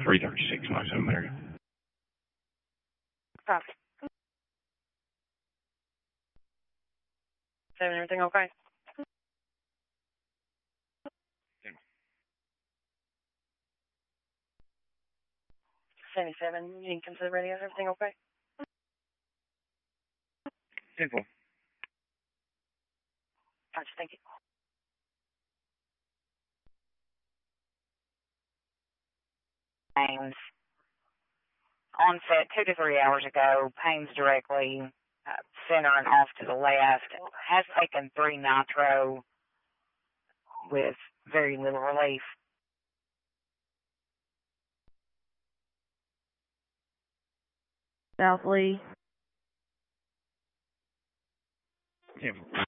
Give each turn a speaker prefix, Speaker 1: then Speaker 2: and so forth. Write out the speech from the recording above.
Speaker 1: 336, 97 America.
Speaker 2: Copy. 7, everything okay? 77, you need to come to the radio. Is everything okay?
Speaker 1: 10-4.
Speaker 2: Gotcha, thank you.
Speaker 3: Pains. Onset 2 to 3 hours ago. Pains directly. Center and off to the left. Has taken 3 nitro with very little relief.
Speaker 4: South Lee.
Speaker 1: 10-4.